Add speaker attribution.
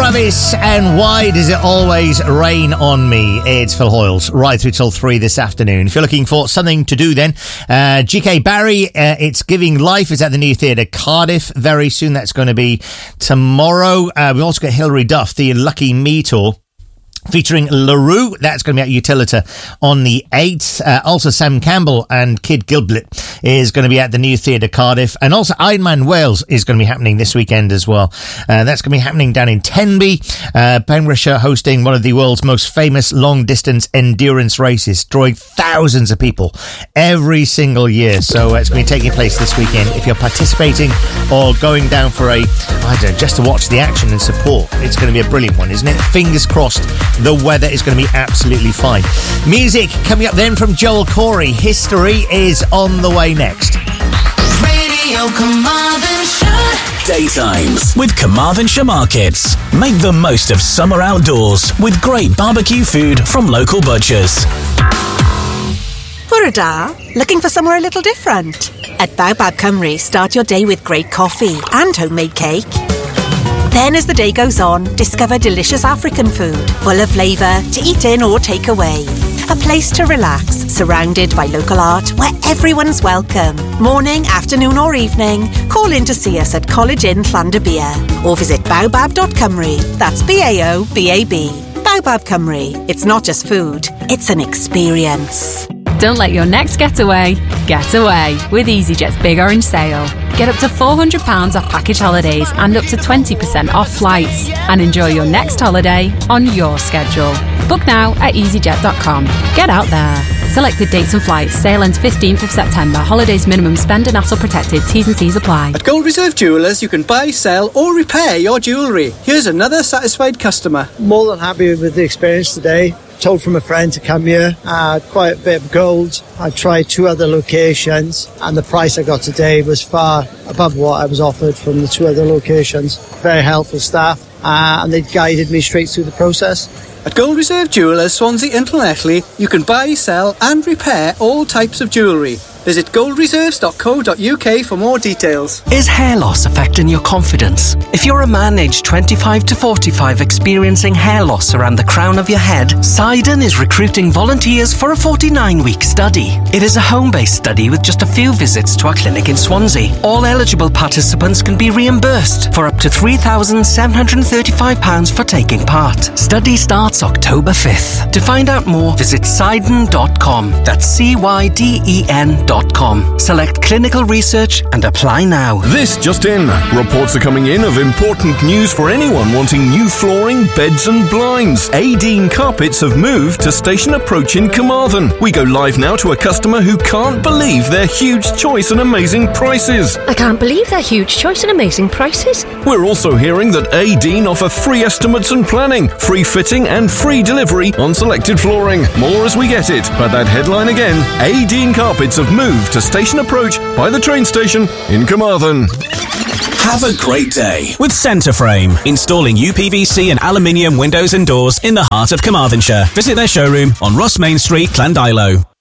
Speaker 1: Travis, and why does it always rain on me? It's Phil Hoyles, right through till 3 this afternoon. If you're looking for something to do then, GK Barry, It's Giving Life is at the New Theatre Cardiff very soon. That's going to be tomorrow. We've also got Hilary Duff, the Lucky Me tour, featuring LaRue. That's going to be at Utilita on the 8th. Also, Sam Campbell and Kid Gilbert is going to be at the New Theatre Cardiff. And also, Ironman Wales is going to be happening this weekend as well. That's going to be happening down in Tenby. Pembrokeshire hosting one of the world's most famous long-distance endurance races, drawing thousands of people every single year. So it's going to be taking place this weekend. If you're participating or going down for just to watch the action and support, it's going to be a brilliant one, isn't it? Fingers crossed. The weather is going to be absolutely fine. Music coming up then from Joel Corey. History is on the way next.
Speaker 2: Radio Carmarthenshire.
Speaker 3: Daytimes with Carmarthenshire Markets. Make the most of summer outdoors with great barbecue food from local butchers.
Speaker 4: Bore looking for somewhere a little different? At Baobab Cymru, start your day with great coffee and homemade cake. Then as the day goes on, discover delicious African food, full of flavour, to eat in or take away. A place to relax, surrounded by local art where everyone's welcome. Morning, afternoon or evening, call in to see us at College Inn Llandybia or visit baobab.cymru. That's B-A-O-B-A-B. Baobab Cymru. It's not just food, it's an experience.
Speaker 5: Don't let your next getaway get away with EasyJet's Big Orange Sale. Get up to £400 off package holidays and up to 20% off flights. And enjoy your next holiday on your schedule. Book now at easyjet.com. Get out there. Selected dates and flights. Sale ends 15th of September. Holidays minimum spend and hassle protected. T's and C's apply.
Speaker 6: At Gold Reserve Jewellers, you can buy, sell or repair your jewellery. Here's another satisfied customer.
Speaker 7: More than happy with the experience today. Told from a friend to come here. Quite a bit of gold. I tried 2 other locations and the price I got today was far above what I was offered from the 2 other locations. Very helpful staff and they guided me straight through the process.
Speaker 6: At Gold Reserve Jewellers, Swansea and Llanelli, you can buy, sell and repair all types of jewellery. Visit goldreserves.co.uk for more details.
Speaker 8: Is hair loss affecting your confidence? If you're a man aged 25 to 45 experiencing hair loss around the crown of your head, Sidon is recruiting volunteers for a 49-week study. It is a home-based study with just a few visits to our clinic in Swansea. All eligible participants can be reimbursed for up to £3,735 for taking part. Study starts October 5th. To find out more, visit sidon.com. That's CYDEN.com. Select clinical research and apply now.
Speaker 9: This just in. Reports are coming in of important news for anyone wanting new flooring, beds and blinds. Adine Carpets have moved to Station Approach in Carmarthen. We go live now to a customer who can't believe their huge choice and amazing prices.
Speaker 10: I can't believe their huge choice and amazing prices.
Speaker 9: We're also hearing that Adine offer free estimates and planning, free fitting and free delivery on selected flooring. More as we get it. But that headline again, Adine Carpets have moved to Station Approach by the train station in Carmarthen.
Speaker 3: Have a great day with Centreframe, installing UPVC and aluminium windows and doors in the heart of Carmarthenshire. Visit their showroom on Ross Main Street, Llandilo.